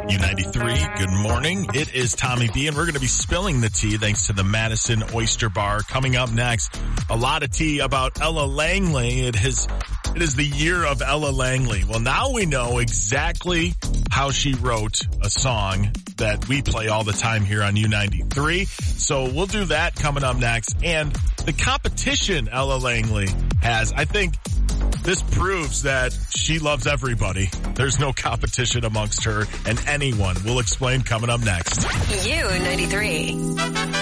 U93, good morning. It is Tommy B, and we're going to be spilling the tea thanks to the Madison Oyster Bar. Coming up next, a lot of tea about Ella Langley. It is the year of Ella Langley. Well, now we know exactly how she wrote a song that we play all the time here on U93. So we'll do that coming up next. And the competition Ella Langley has, I think this proves that she loves everybody. There's no competition amongst her and anyone. We'll explain coming up next. U93.